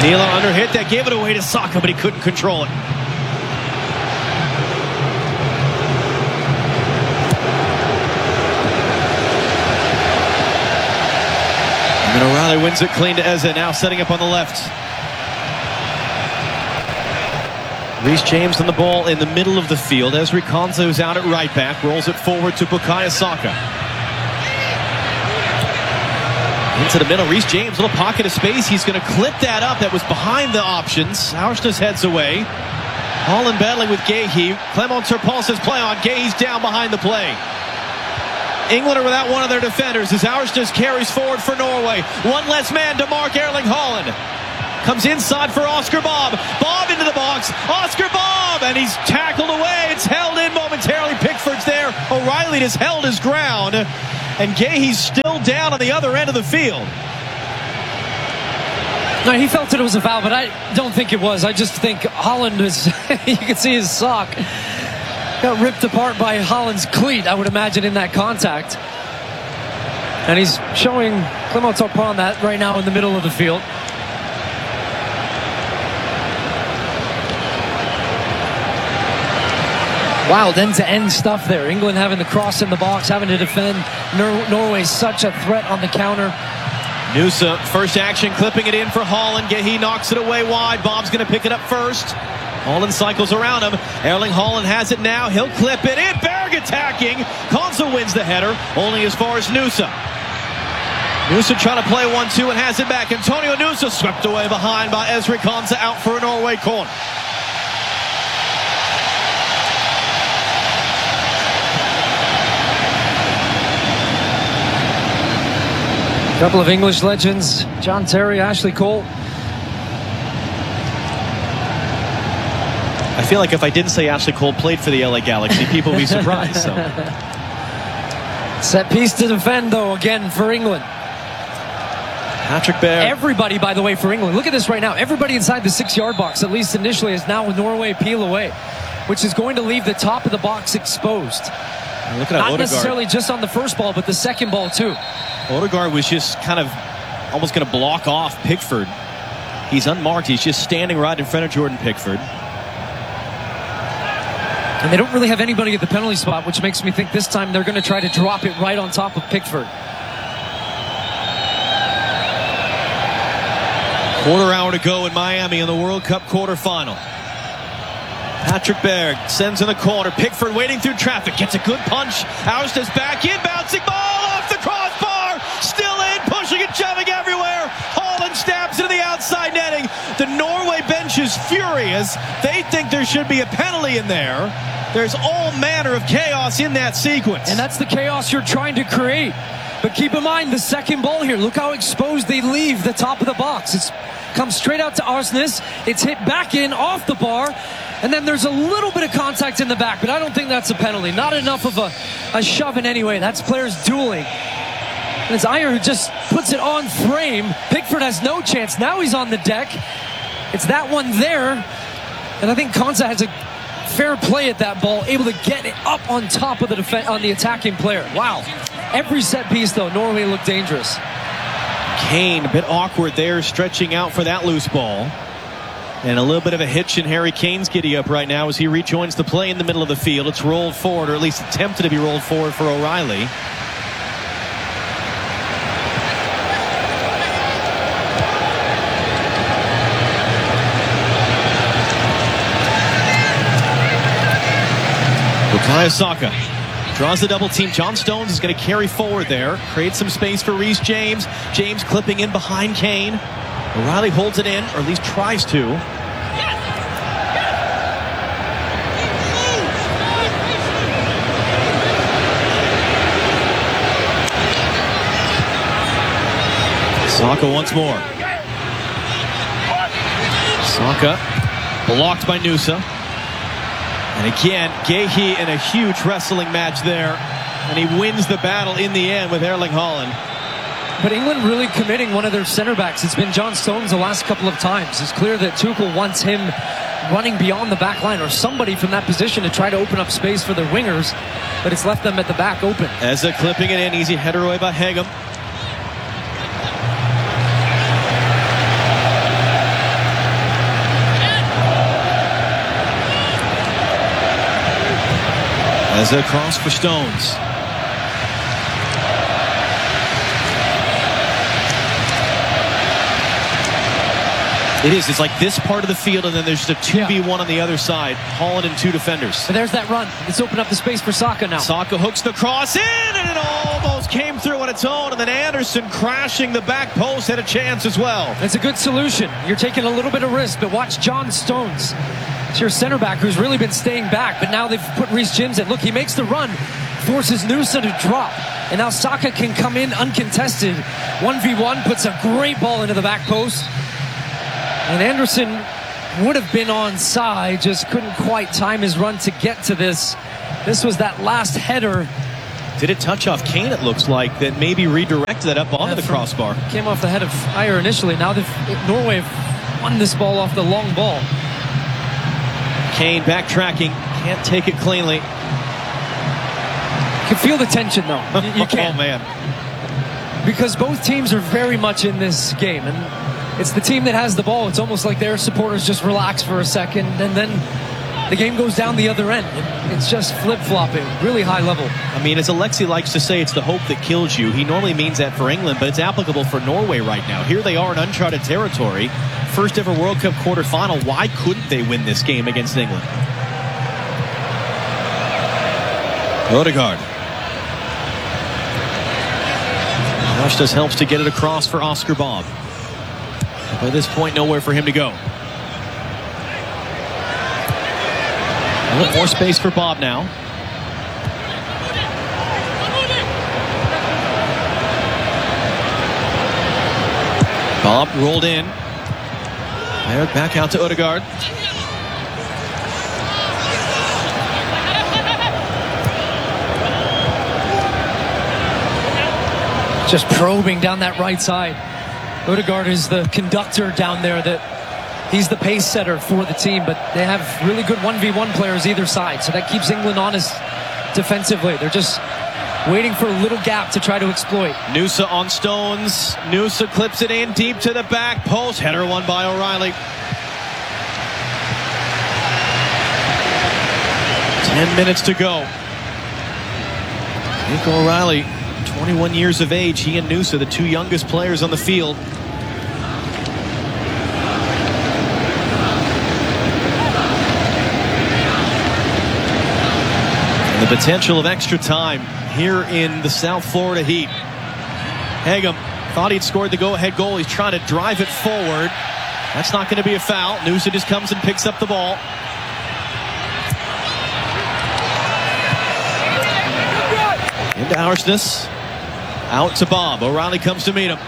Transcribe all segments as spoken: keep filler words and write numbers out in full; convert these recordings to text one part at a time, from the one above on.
Nila under hit that gave it away to Saka, but he couldn't control it. And O'Reilly wins it clean to Eze, now setting up on the left. Reece James on the ball in the middle of the field. Ezri Konsa, who's out at right back, rolls it forward to Bukayo Saka. Into the middle, Reece James, little pocket of space. He's going to clip that up. That was behind the options. Aursnes heads away. Holland battling with Guéhi. Clement Turpin says play on. Guéhi's down behind the play. England are without one of their defenders as Aursnes carries forward for Norway. One less man to mark Erling Haaland. Comes inside for Oscar Bob. Bob into the box. Oscar Bob! And he's tackled away. It's held in momentarily. Pickford's there. O'Reilly has held his ground. And Guéhi's still down on the other end of the field. No, he felt it was a foul, but I don't think it was. I just think Haaland is, you can see his sock got ripped apart by Haaland's cleat, I would imagine, in that contact. And he's showing Clement Turpin that right now in the middle of the field. Wild end-to-end stuff there. England having the cross in the box, having to defend. Nor Norway such a threat on the counter. Nusa, first action, clipping it in for Haaland. Guéhi knocks it away wide. Bob's going to pick it up first. Haaland cycles around him. Erling Haaland has it now. He'll clip it in. Berg attacking. Konsa wins the header, only as far as Nusa. Nusa trying to play one two and has it back. Antonio Nusa swept away behind by Ezri Konsa, out for a Norway corner. A couple of English legends, John Terry, Ashley Cole. I feel like if I didn't say Ashley Cole played for the L A Galaxy, people would be surprised. So. Set piece to defend, though, again for England. Patrick Berg. Everybody, by the way, for England. Look at this right now. Everybody inside the six-yard box, at least initially, is now Norway peel away, which is going to leave the top of the box exposed. And look at Not Odegaard. necessarily just on the first ball, but the second ball, too. Odegaard was just kind of almost going to block off Pickford. He's unmarked. He's just standing right in front of Jordan Pickford. And they don't really have anybody at the penalty spot, which makes me think this time they're going to try to drop it right on top of Pickford. Quarter hour to go in Miami in the World Cup quarterfinal. Patrick Berg sends in the corner. Pickford waiting through traffic. Gets a good punch. Aursnes back in. Bouncing ball off the crossbar. Still in. Pushing and shoving everywhere. Haaland stabs into the outside netting. The Norway bench is furious. They think there should be a penalty in there. There's all manner of chaos in that sequence. And that's the chaos you're trying to create. But keep in mind the second ball here. Look how exposed they leave the top of the box. It's comes straight out to Aursnes. It's hit back in off the bar. And then there's a little bit of contact in the back, but I don't think that's a penalty. Not enough of a, a shove in any way. That's players dueling. And it's Ajer who just puts it on frame. Pickford has no chance. Now he's on the deck. It's that one there. And I think Konsa has a fair play at that ball, able to get it up on top of the def- on the attacking player. Wow. Every set piece, though, Norway looked dangerous. Kane, a bit awkward there, stretching out for that loose ball. And a little bit of a hitch in Harry Kane's giddy up right now as he rejoins the play in the middle of the field. It's rolled forward, or at least attempted to be rolled forward for O'Reilly. Bukayo Saka draws the double team. John Stones is going to carry forward there, create some space for Reece James. James clipping in behind Kane. O'Reilly holds it in, or at least tries to. Saka once more. Saka blocked by Nusa. And again, Guéhi in a huge wrestling match there. And he wins the battle in the end with Erling Haaland. But England really committing one of their center backs. It's been John Stones the last couple of times. It's clear that Tuchel wants him running beyond the back line, or somebody from that position to try to open up space for their wingers, but it's left them at the back open. Eze clipping it in, easy header away by Hegem. As a cross for Stones. It is. It's like this part of the field, and then there's a two v one on the other side. Holland and two defenders. And there's that run. It's opened up the space for Saka now. Saka hooks the cross in, and it almost came through on its own. And then Anderson, crashing the back post, had a chance as well. It's a good solution. You're taking a little bit of risk, but watch John Stones. It's your center back who's really been staying back, but now they've put Reece James in. Look, he makes the run, forces Nusa to drop, and now Saka can come in uncontested. one v one, puts a great ball into the back post. And Anderson would have been onside, just couldn't quite time his run to get to this. This was that last header. Did it touch off Kane, it looks like, that maybe redirected that up onto Yeah, the from- crossbar. Came off the head of Ayer initially. Now they've, Norway have won this ball off the long ball. Kane backtracking, can't take it cleanly. You can feel the tension, though. You, you can. Oh, man. Because both teams are very much in this game. And it's the team that has the ball. It's almost like their supporters just relax for a second, and then the game goes down the other end. It's just flip-flopping, really high level. I mean, as Alexi likes to say, it's the hope that kills you. He normally means that for England, but it's applicable for Norway right now. Here they are in uncharted territory. First ever World Cup quarterfinal. Why couldn't they win this game against England? Odegaard. Rushdus helps to get it across for Oscar Bob. By this point, nowhere for him to go. A little more space for Bob now. Bob rolled in. Baird back out to Odegaard. Just probing down that right side. Odegaard is the conductor down there. That he's the pace setter for the team, but they have really good one v one players either side, so that keeps England honest defensively. They're just waiting for a little gap to try to exploit. Nusa on Stones. Nusa clips it in deep to the back post. Header won by O'Reilly. Ten minutes to go. Nick O'Reilly, twenty-one years of age. He and Nusa, the two youngest players on the field. And the potential of extra time here in the South Florida Heat. Hegem thought he'd scored the go-ahead goal. He's trying to drive it forward. That's not going to be a foul. Nusa just comes and picks up the ball. Into Aursnes. Out to Bob. O'Reilly comes to meet him.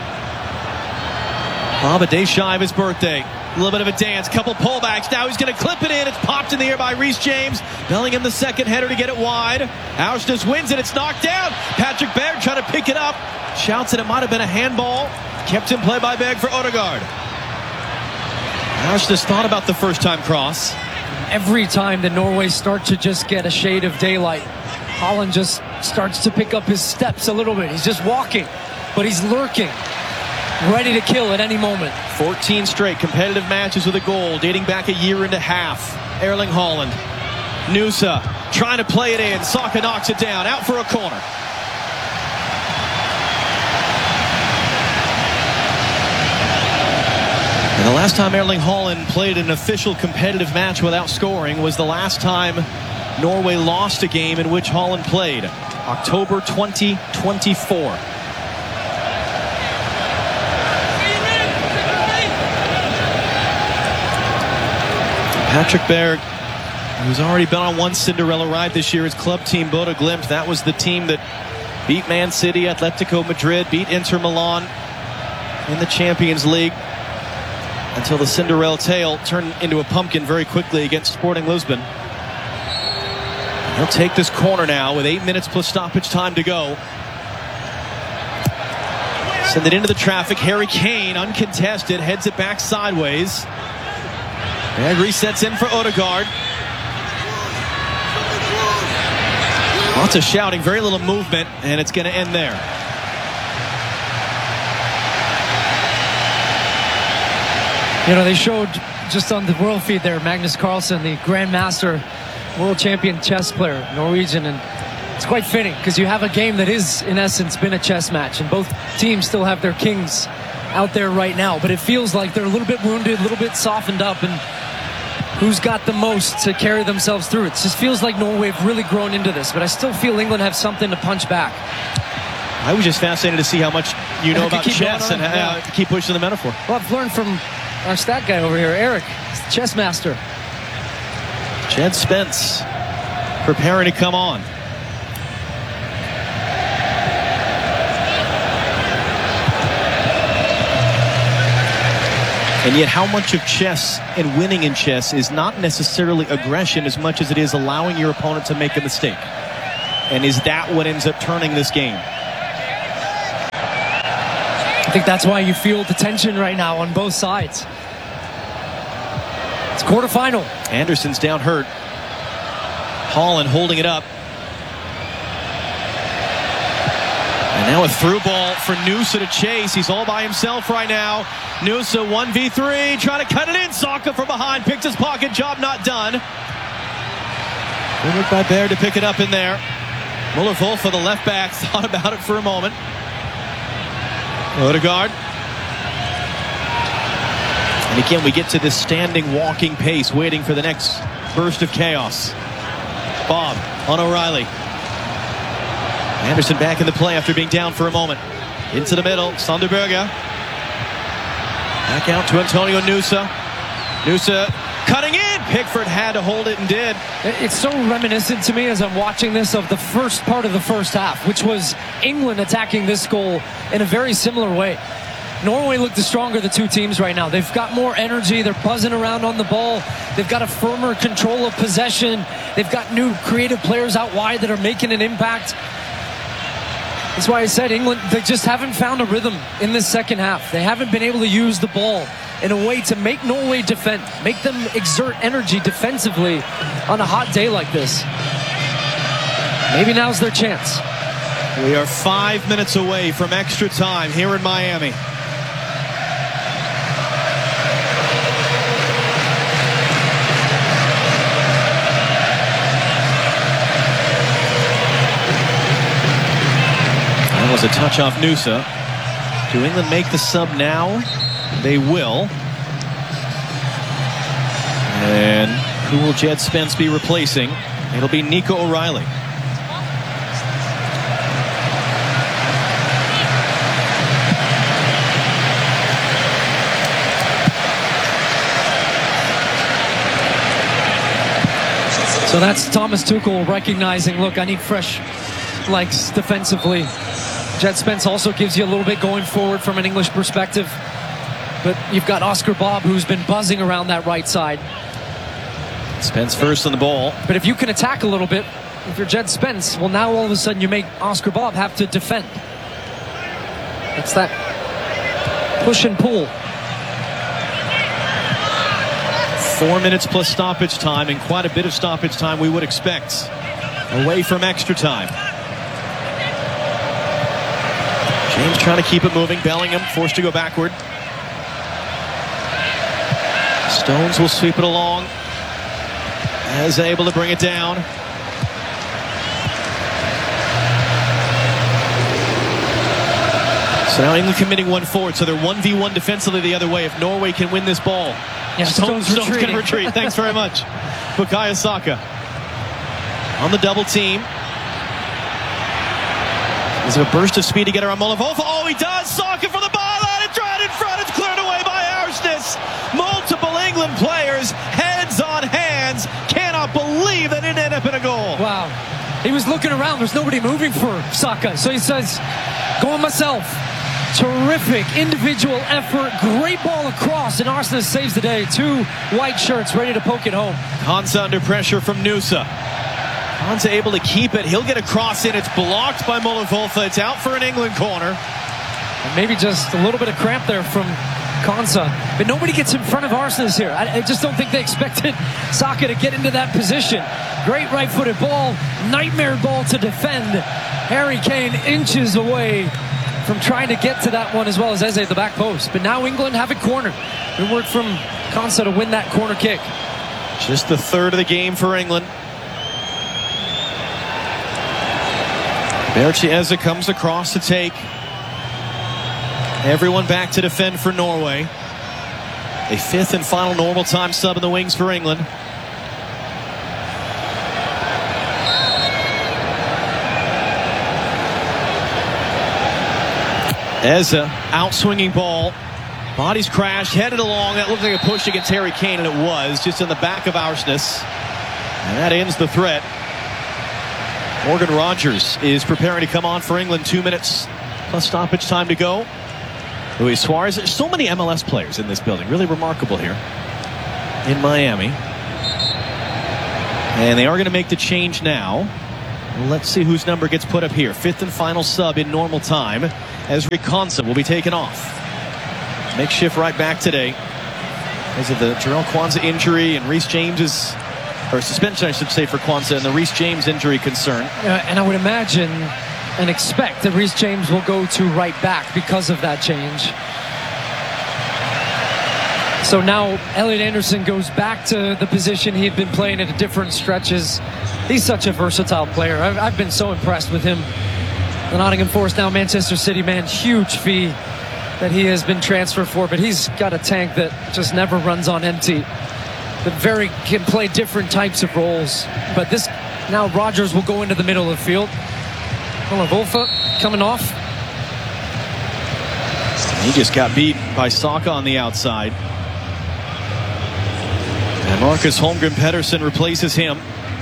Bob, a day shy of his birthday. A little bit of a dance. Couple pullbacks. Now he's going to clip it in. It's popped in the air by Reece James. Bellingham the second header to get it wide. Aursnes wins it. It's knocked down. Patrick Baird trying to pick it up. Shouts that it might have been a handball. Kept in play by Berg for Odegaard. Aursnes thought about the first time cross. Every time the Norway start to just get a shade of daylight, Holland just starts to pick up his steps a little bit. He's just walking, but he's lurking, ready to kill at any moment. fourteen straight competitive matches with a goal dating back a year and a half. Erling Haaland. Nusa trying to play it in. Saka knocks it down. Out for a corner. And the last time Erling Haaland played an official competitive match without scoring was the last time Norway lost a game in which Haaland played. October twenty twenty-four. Patrick Berg, who's already been on one Cinderella ride this year, his club team Bodo Glimt. That was the team that beat Man City, Atletico Madrid, beat Inter Milan in the Champions League, until the Cinderella tale turned into a pumpkin very quickly against Sporting Lisbon. He'll take this corner now with eight minutes plus stoppage time to go. Send it into the traffic. Harry Kane, uncontested, heads it back sideways. And resets in for Odegaard. Lots of shouting, very little movement, and it's going to end there. You know, they showed just on the world feed there, Magnus Carlsen, the Grandmaster world champion chess player, Norwegian, and it's quite fitting because you have a game that is, in essence, been a chess match, and both teams still have their kings out there right now, but it feels like they're a little bit wounded, a little bit softened up, and who's got the most to carry themselves through? It just feels like Norway have really grown into this, but I still feel England have something to punch back. I was just fascinated to see how much you know about keep chess and how yeah. to keep pushing the metaphor. Well, I've learned from our stat guy over here, Eric, he's the chess master. Jed Spence preparing to come on. And yet how much of chess and winning in chess is not necessarily aggression as much as it is allowing your opponent to make a mistake. And is that what ends up turning this game? I think that's why you feel the tension right now on both sides. It's quarterfinal. Anderson's down hurt. Holland holding it up. And now a through ball for Noosa to chase. He's all by himself right now. Noosa one v three, trying to cut it in. Saka from behind, picks his pocket, job not done. Good look by Baird to pick it up in there. Muller-Wolf for the left back, thought about it for a moment. Odegaard. And again, we get to this standing, walking pace, waiting for the next burst of chaos. Bob on O'Reilly. Anderson back in the play after being down for a moment. Into the middle, Sonderberger. Back out to Antonio Noosa. Noosa cutting in. Pickford had to hold it and did. It's so reminiscent to me as I'm watching this of the first part of the first half, which was England attacking this goal in a very similar way. Norway look the stronger of the two teams right now. They've got more energy. They're buzzing around on the ball. They've got a firmer control of possession. They've got new creative players out wide that are making an impact. That's why I said England, they just haven't found a rhythm in this second half. They haven't been able to use the ball in a way to make Norway defend, make them exert energy defensively on a hot day like this. Maybe now's their chance. We are five minutes away from extra time here in Miami. That was a touch off Noosa. Do England make the sub now? They will. And who will Jed Spence be replacing? It'll be Nico O'Reilly. So that's Thomas Tuchel recognizing, look, I need fresh legs defensively. Jed Spence also gives you a little bit going forward from an English perspective. But you've got Oscar Bob, who's been buzzing around that right side. Spence first on the ball. But if you can attack a little bit, if you're Jed Spence, well, now all of a sudden you make Oscar Bob have to defend. It's that push and pull. Four minutes plus stoppage time, and quite a bit of stoppage time we would expect. Away from extra time. James trying to keep it moving. Bellingham forced to go backward. Stones will sweep it along. As able to bring it down. So now England committing one forward, so they're one v one defensively the other way if Norway can win this ball. Yeah, Stones, Stones, Stones going to retreat. Thanks very much. Bukayo Saka on the double team. There's a burst of speed to get around Muller-Wolf. Oh, he does. Saka for the byline. It's right in front. It's cleared away by Aursnes. Multiple England players, heads on hands. Cannot believe that it didn't end up in a goal. Wow. He was looking around. There's nobody moving for Saka. So he says, going myself. Terrific individual effort. Great ball across, and Aursnes saves the day. Two white shirts ready to poke it home. Konsa under pressure from Noosa. Konsa able to keep it. He'll get a cross in. It's blocked by Muller-Wolf. It's out for an England corner. And maybe just a little bit of cramp there from Konsa. But nobody gets in front of Aursnes here. I, I just don't think they expected Saka to get into that position. Great right-footed ball. Nightmare ball to defend. Harry Kane inches away from trying to get to that one, as well as Eze at the back post. But now England have it cornered. Good work from Konsa to win that corner kick. Just the third of the game for England. Berchieza comes across to take everyone back to defend for Norway. A fifth and final normal time sub in the wings for England. Eza, out-swinging ball. Bodies crashed, headed along. That looked like a push against Harry Kane, and it was, just in the back of Aursnes. And that ends the threat. Morgan Rogers is preparing to come on for England. Two minutes plus stoppage time to go. Luis Suarez. There's so many M L S players in this building. Really remarkable here in Miami. And they are going to make the change now. Let's see whose number gets put up here. Fifth and final sub in normal time as Rick Kwanzaa will be taken off. Makeshift right back today because of the Jarell Kwanzaa injury and Reece James's, or suspension I should say, for Kwanzaa and the Reece James injury concern. Uh, and I would imagine and expect that Reece James will go to right back because of that change. So now Elliot Anderson goes back to the position he had been playing at different stretches. He's such a versatile player. I've, I've been so impressed with him. The Nottingham Forest, now Manchester City man, huge fee that he has been transferred for, but he's got a tank that just never runs on empty. But very can play different types of roles. But this now Rogers will go into the middle of the field. Wolfa coming off. He just got beat by Saka on the outside. And Marcus Holmgren Pedersen replaces him.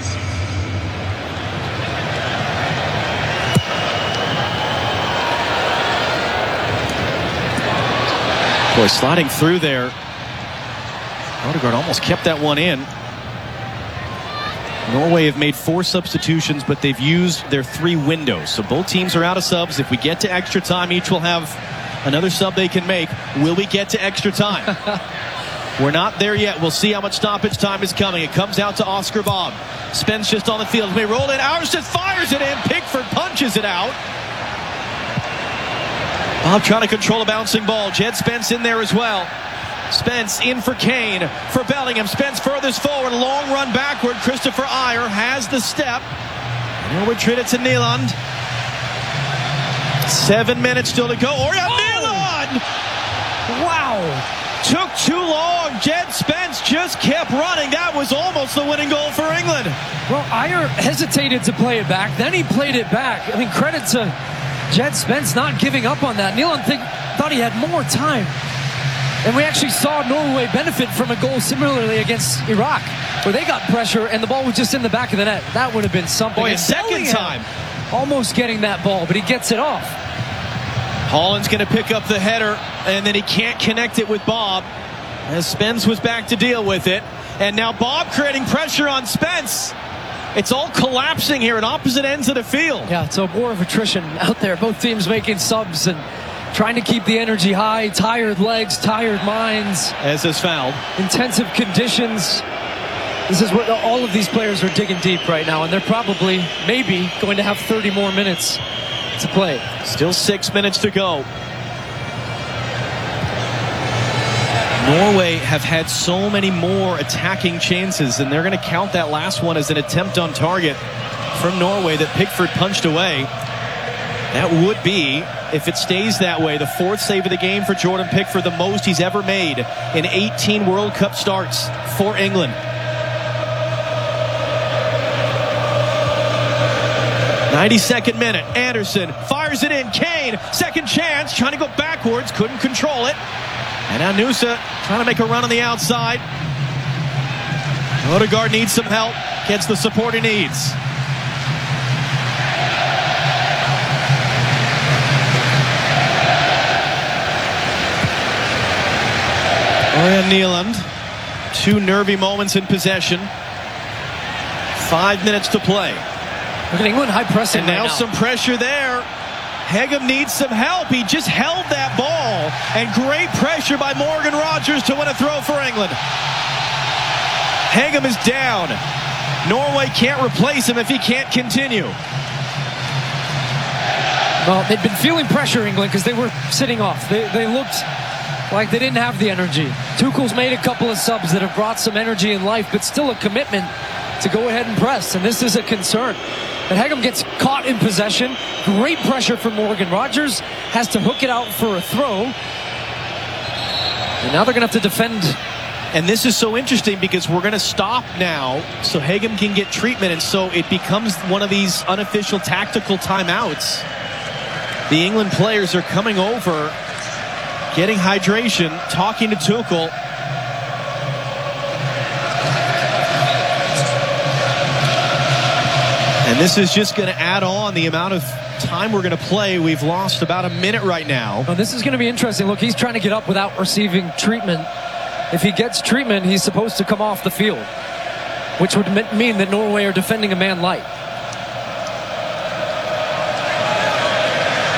Boy, sliding through there. Odegaard almost kept that one in. Norway have made four substitutions, but they've used their three windows. So both teams are out of subs. If we get to extra time, each will have another sub they can make. Will we get to extra time? We're not there yet. We'll see how much stoppage time is coming. It comes out to Oscar Bob. Spence just on the field. May roll it. Aursnes fires it in. Pickford punches it out. Bob trying to control a bouncing ball. Jed Spence in there as well. Spence in for Kane, for Bellingham. Spence furthest forward, long run backward. Christopher Ayer has the step. And he'll retreat it to Nyland. Seven minutes still to go. Ørjan oh. Nyland! Wow! Took too long. Jed Spence just kept running. That was almost the winning goal for England. Well, Ayer hesitated to play it back. Then he played it back. I mean, credit to Jed Spence not giving up on that. Nyland think, thought he had more time. And we actually saw Norway benefit from a goal similarly against Iraq, where they got pressure and the ball was just in the back of the net. That would have been something. Boy, a second time. Almost getting that ball, but he gets it off. Holland's going to pick up the header, and then he can't connect it with Bob, as Spence was back to deal with it. And now Bob creating pressure on Spence. It's all collapsing here at opposite ends of the field. Yeah, it's a war of attrition out there. Both teams making subs and trying to keep the energy high. Tired legs, tired minds. As is fouled. Intensive conditions. This is what all of these players are digging deep right now, and they're probably, maybe, going to have thirty more minutes to play. Still six minutes to go. Norway have had so many more attacking chances, and they're going to count that last one as an attempt on target from Norway that Pickford punched away. That would be, if it stays that way, the fourth save of the game for Jordan Pickford, the most he's ever made in eighteen World Cup starts for England. ninety-second minute, Anderson fires it in. Kane, second chance, trying to go backwards, couldn't control it. And now Nusa trying to make a run on the outside. Odegaard needs some help, gets the support he needs. Ørjan Nyland, two nervy moments in possession. Five minutes to play. Look at England high pressing. And now, right now some pressure there. Hegem needs some help. He just held that ball. And great pressure by Morgan Rogers to win a throw for England. Hegem is down. Norway can't replace him if he can't continue. Well, they'd been feeling pressure, England, because they were sitting off. They, they looked like they didn't have the energy. Tuchel's made a couple of subs that have brought some energy and life, but still a commitment to go ahead and press. And this is a concern. But Hegem gets caught in possession. Great pressure from Morgan. Rogers has to hook it out for a throw. And now they're going to have to defend. And this is so interesting because we're going to stop now so Hegem can get treatment. And so it becomes one of these unofficial tactical timeouts. The England players are coming over, getting hydration, talking to Tuchel. And this is just going to add on the amount of time we're going to play. We've lost about a minute right now. Oh, this is going to be interesting. Look, he's trying to get up without receiving treatment. If he gets treatment, he's supposed to come off the field, which would mean that Norway are defending a man light.